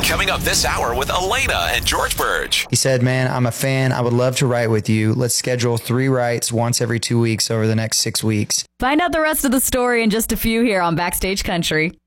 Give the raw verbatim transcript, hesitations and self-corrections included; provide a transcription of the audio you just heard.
Coming up this hour with Elena and George Burge. He said, man, I'm a fan. I would love to write with you. Let's schedule three writes once every two weeks over the next six weeks. Find out the rest of the story in just a few here on Backstage Country.